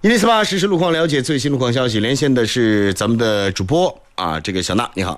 108实时路况，了解最新路况消息。连线的是咱们的主播啊，这个小娜，你好。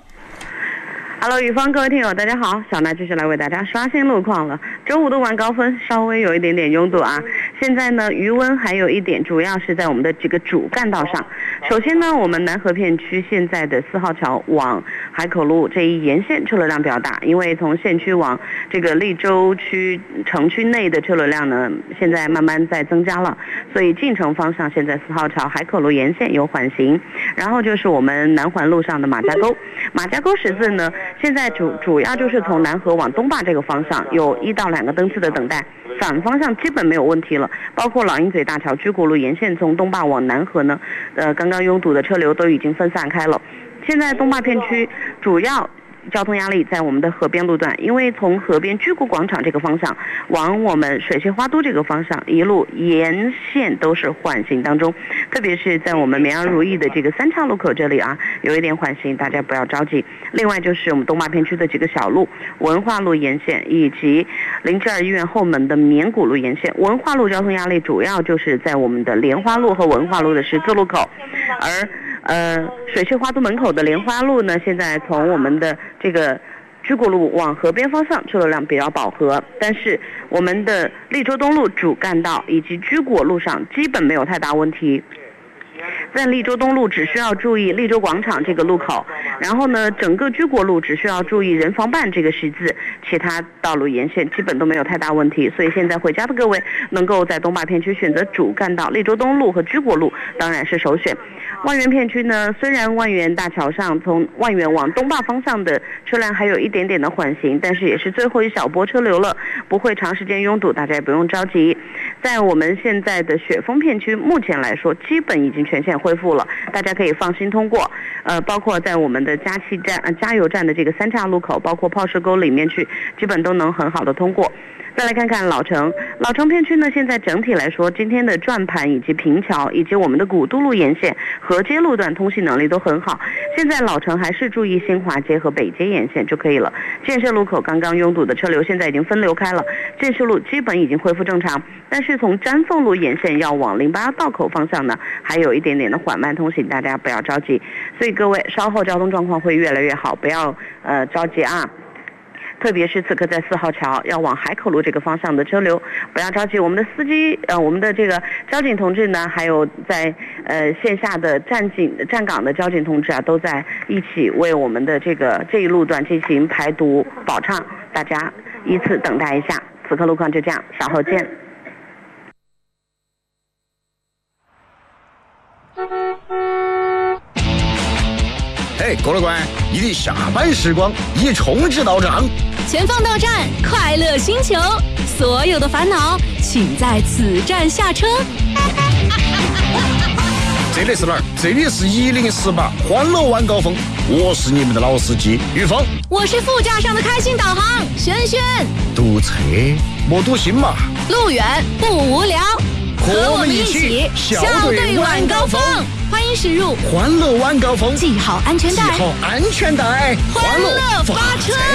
Hello， 宇芳，各位听友，大家好，小娜继续来为大家刷新路况了。周五的晚高峰稍微有一点点拥堵啊。现在呢，余温还有一点，主要是在我们的这个主干道上。首先呢，我们南河片区现在的4号桥往海口路这一沿线车流量比较大，因为从县区往这个利州区城区内的车流量呢，现在慢慢在增加了，所以进城方向现在4号桥海口路沿线有缓行。然后就是我们南环路上的马家沟，马家沟十字呢。现在主要就是从南河往东坝这个方向有1到2个灯次的等待，反方向基本没有问题了，包括老鹰嘴大桥、居国路沿线从东坝往南河呢，刚刚拥堵的车流都已经分散开了。现在东坝片区主要交通压力在我们的河边路段，因为从河边居国广场这个方向往我们水榭花都这个方向一路沿线都是缓行当中，特别是在我们绵阳如意的这个3岔路口这里啊，有一点缓行，大家不要着急。另外就是我们东坝片区的几个小路，文化路沿线以及072医院后门的绵谷路沿线，文化路交通压力主要就是在我们的莲花路和文化路的十字路口，而水榭花都门口的莲花路呢，现在从我们的这个居国路往河边方向车流量比较饱和，但是我们的利州东路主干道以及居国路上基本没有太大问题。在利州东路只需要注意利州广场这个路口，然后呢，整个居国路只需要注意人防办这个十字，其他道路沿线基本都没有太大问题。所以现在回家的各位能够在东坝片区选择主干道利州东路和居国路，当然是首选。万源片区呢，虽然万源大桥上从万源往东坝方向的车辆还有一点点的缓行，但是也是最后一小波车流了，不会长时间拥堵，大家也不用着急。在我们现在的雪峰片区，目前来说基本已经全线恢复了，大家可以放心通过。包括在我们的加油站的这个3岔路口，包括炮石沟里面去，基本都能很好的通过。再来看看老城片区呢，现在整体来说，今天的转盘以及平桥以及我们的古都路沿线、河街路段通行能力都很好。现在老城还是注意新华街和北街沿线就可以了。建设路口刚刚拥堵的车流现在已经分流开了，建设路基本已经恢复正常，但是从瞻凤路沿线要往08道口方向呢，还有一点点的缓慢通行，大家不要着急。所以各位稍后交通状况会越来越好，不要着急啊。特别是此刻在4号桥要往海口路这个方向的车流，不要着急。我们的司机，我们的这个交警同志呢，还有在线下的站岗的交警同志啊，都在一起为我们的这一路段进行排毒保畅，大家依次等待一下。此刻路况就这样，稍后见。 嘿，过了关，你的下班时光已充值到账。 前方到站，快乐星球，所有的烦恼，请在此站下车。 这里是哪儿？这里是1018欢乐晚高峰，我是你们的老司机宇峰， 我是副驾上的开心导航轩轩。 堵车莫堵心嘛， 路远不无聊，和我们一起笑对晚高峰。欢迎驶入欢乐晚高峰， 系好安全带， 欢乐发车。